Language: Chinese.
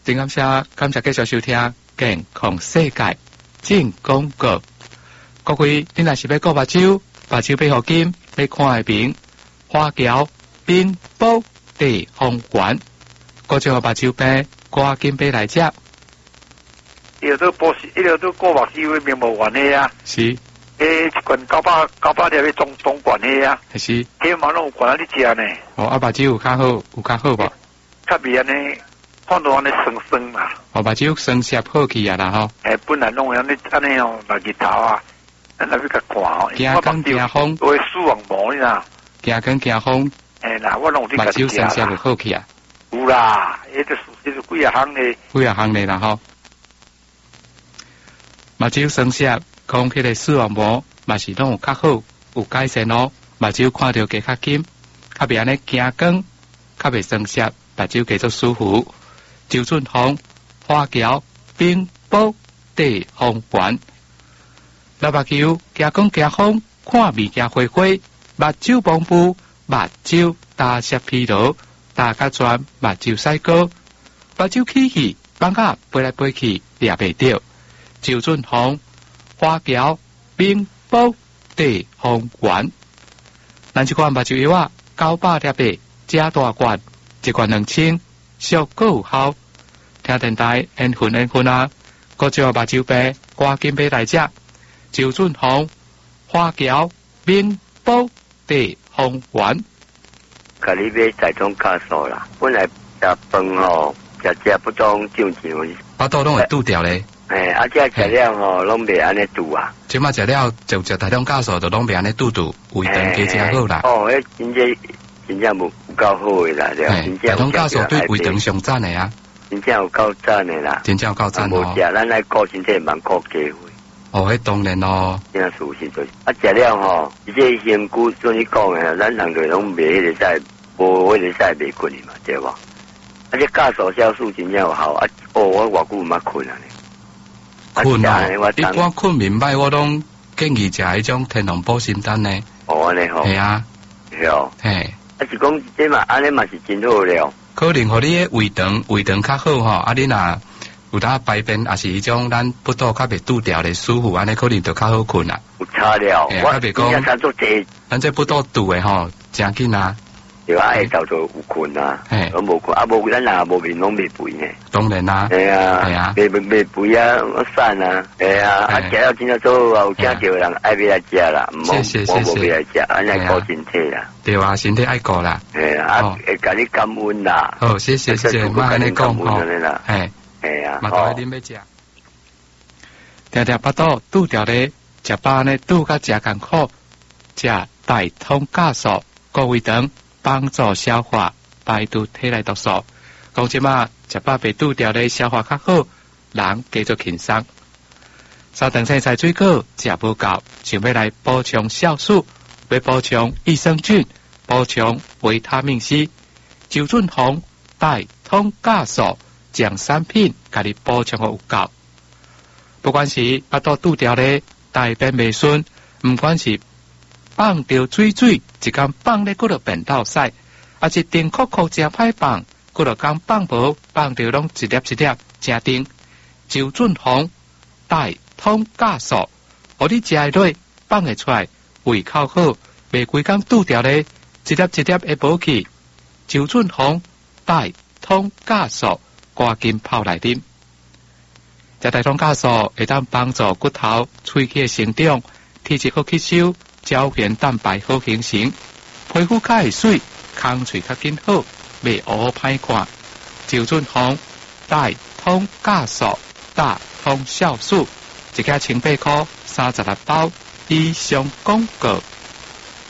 真感谢继续收听健康世界正广告。各位，你若是要顾目睭白好金，要看会明，花桥冰煲地方馆，各种目睭病，赶紧买来接。 伊个都保湿，伊个都过目睭会面无完的啊。 是。 一罐900粒的中罐的啊。 是。 迄嘛拢有罐仔你食呢。 哦，目睭有较好无？ 较袂安尼，看到安尼酸嘛。 目睭酸涩好去啊啦吼。 本来拢安尼哦，来日头啊，咱来要甲看哦。 惊风惊风， 会视网膜啦。 惊风。 啦，我拢有目睭酸涩好去啊。 有啦，就是几啊项的啦吼。目睭酸涩，讲迄个视网膜嘛是拢有较好，有改善哦。目睭看到加较紧，较袂安尼惊光，较袂酸涩，目睭加做舒服。周俊宏花桥冰煲地方馆，老目睭惊光惊风，看物件花花，目睭蒙布，目睭大涩疲劳，大甲全目睭屎膏，目睭起气，放甲飞来飞去，掠袂着。周俊宏花桥冰煲地方馆，咱这款目睭药啊，900粒的，加大罐，一罐2000，效果有效。听电台缘分啊，各种目睭病，赶紧买来食。周俊宏花桥冰煲地方馆。 甲你买在种酵素啦，本来食饭吼，食不当正常。 巴肚拢会拄掉咧。 这食了吼，拢袂安尼拄啊。 即马食了就食大量酵素，就拢袂安尼拄，胃肠加真好啦。 迄真正无够好的啦，对啊。 大量酵素对胃肠上赞的啊。 真正有够赞的啦。 真正有够赞哦。 无食，咱来顾身体，蛮顾家伙。 迄当然咯。 真事实就是，食了吼，这身躯像你讲的，咱人类拢袂迄个使，无迄个使袂困嘛，对无？这酵素酵素真正有效啊！我偌久毋捌困啊。 困啊！一般困眠歹，我拢建议食迄种天龙补心丹呢。 安尼吼。系啊。 是哦。 嘿。 是讲这嘛，安尼嘛是真好了。 可能互你的胃肠较好吼，你若有当排便，也是迄种咱不肚较袂拄掉的舒服，安尼可能就较好困啦。 有差了， 我袂讲，咱这不肚肚的吼，真紧啊。 对啊，叫做有困啊，我无困，无咱若无眠拢袂肥呢。 当然啦， 系啊，袂肥啊，散啊，系啊，食了真正做啊，有请着人爱要来食啦，唔好我无要来食，安尼顾身体啦。 对啊，身体爱顾啦。 系啊，会甲你感恩啦。 好，谢谢，莫安尼讲吼。 系啊， 嘛都爱啉要食。常常巴肚拄掉咧，食饱呢拄甲食艰苦，食大通酵素，顾胃肠。帮助消化，排毒体内毒素。讲即马食饱被拄掉咧，消化较好，人继续轻松。稍等菜菜水果食不够，想要来补充酵素，要补充益生菌，补充维他命 C。周俊宏大通酵素将产品甲你补充有够。不管是巴肚拄掉咧，大便未顺，唔管是放着水，一工放咧，佫就便倒屎；啊，一定酷真歹放，佫就讲放无，放着拢一粒真甜。周俊宏大通酵素，互你食落放会出来，胃口好，袂规工拄掉咧，一粒会无去。周俊宏大通酵素，赶紧泡来啉。食大通酵素会当帮助骨头、喙齿成长，体质好吸收。胶原蛋白好形成，皮肤较会水，空喙较紧好，袂乌歹看。周俊宏大通酵素、大通酵素，一家1,800块，36包，以上广告。